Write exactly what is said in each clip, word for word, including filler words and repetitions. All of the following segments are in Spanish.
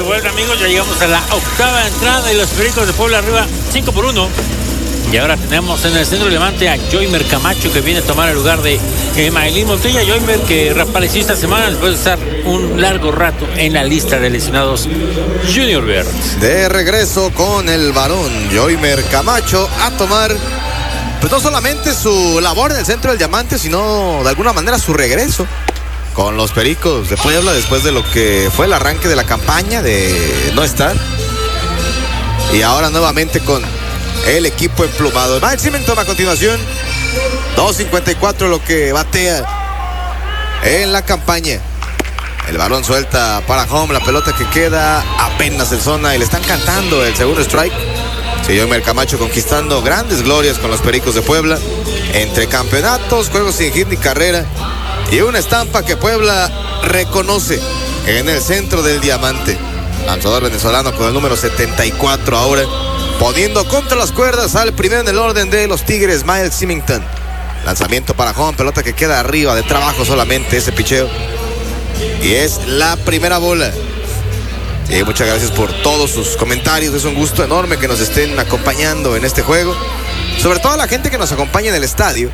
vuelta, amigos, ya llegamos a la octava entrada y los Pericos de Puebla arriba cinco por uno. Y ahora tenemos en el centro del Diamante a Joymer Camacho, que viene a tomar el lugar de eh, Maylin Montilla. Joymer, que reapareció esta semana después de estar un largo rato en la lista de lesionados Junior Beard. De regreso con el varón Joymer Camacho a tomar, pues no solamente su labor en el centro del Diamante, sino de alguna manera su regreso con los Pericos de Puebla después de lo que fue el arranque de la campaña de no estar. Y ahora nuevamente con el equipo emplumado. Mike Symington a continuación. dos cincuenta y cuatro lo que batea en la campaña. El balón suelta para home. La pelota que queda apenas en zona. Y le están cantando el segundo strike. Sí, Joymer Camacho conquistando grandes glorias con los Pericos de Puebla. Entre campeonatos, juegos sin hit ni carrera. Y una estampa que Puebla reconoce en el centro del Diamante. Lanzador venezolano con el número setenta y cuatro ahora, poniendo contra las cuerdas al primero en el orden de los Tigres, Mike Symington. Lanzamiento para home, pelota que queda arriba, de trabajo solamente ese picheo. Y es la primera bola. Y muchas gracias por todos sus comentarios. Es un gusto enorme que nos estén acompañando en este juego. Sobre todo a la gente que nos acompaña en el estadio.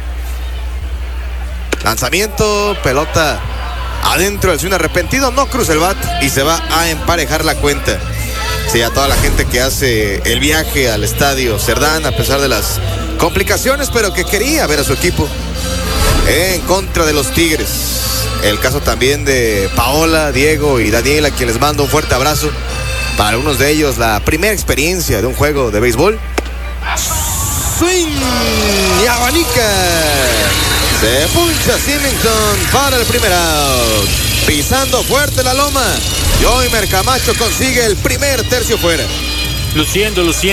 Lanzamiento, pelota adentro del swing arrepentido, no cruza el bat y se va a emparejar la cuenta. Sí, a toda la gente que hace el viaje al estadio Cerdán, a pesar de las complicaciones, pero que quería ver a su equipo en contra de los Tigres. El caso también de Paola, Diego y Daniela, a quien les mando un fuerte abrazo. Para algunos de ellos, la primera experiencia de un juego de béisbol. Swing y abanica. Se puncha Symington para el primer out. Pisando fuerte la loma, Joymer Camacho consigue el primer tercio fuera. Luciendo, luciendo.